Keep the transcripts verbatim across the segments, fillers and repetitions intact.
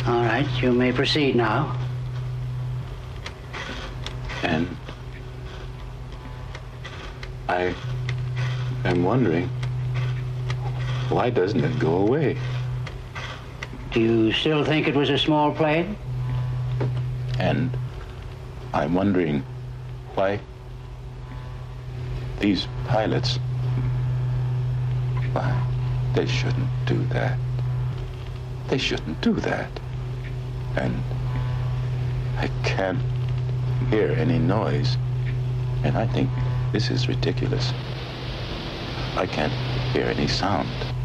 All right, you may proceed now. And I am wondering, why doesn't it go away? Do you still think it was a small plane? And I'm wondering why these pilots, why they shouldn't do that. They shouldn't do that. And I can't hear any noise. And I think this is ridiculous. I can't hear any sound.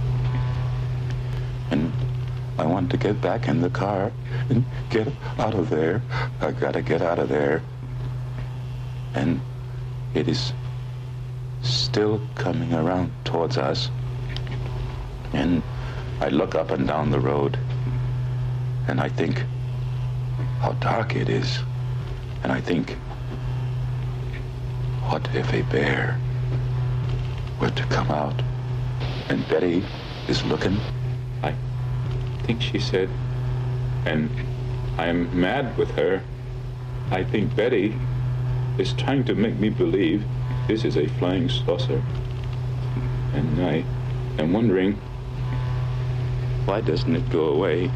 And I want to get back in the car and get out of there. I gotta get out of there. And it is still coming around towards us. And I look up and down the road, and I think how dark it is. And I think, what if a bear were to come out? And Betty is looking. I think she said, and I'm mad with her. I think Betty is trying to make me believe this is a flying saucer. And I am wondering, why doesn't it go away?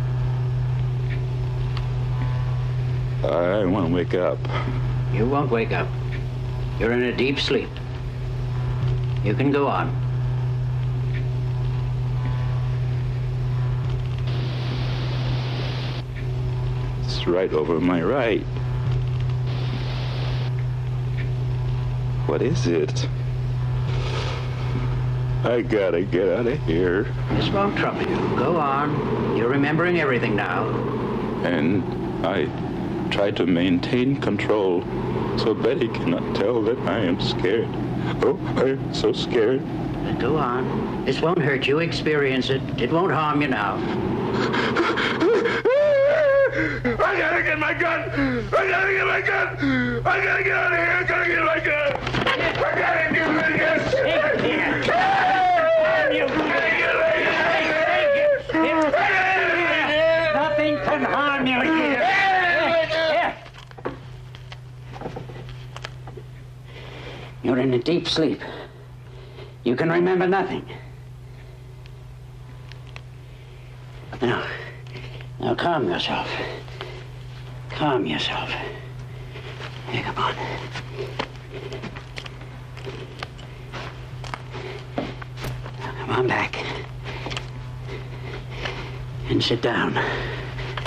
I want to wake up. You won't wake up. You're in a deep sleep. You can go on. It's right over my right. What is it? I gotta get out of here. This won't trouble you. Go on. You're remembering everything now. And I try to maintain control so Betty cannot tell that I am scared. Oh, I'm so scared. Go on. This won't hurt you. Experience it. It won't harm you now. I gotta get my gun! I gotta get my gun! I gotta get out of here! I gotta get my gun! I gotta get my gun! Take it! You Nothing can harm you here. You're in a deep sleep. You can remember nothing. Now, now calm yourself. Calm yourself. Here, come on. Now, come on back. And sit down.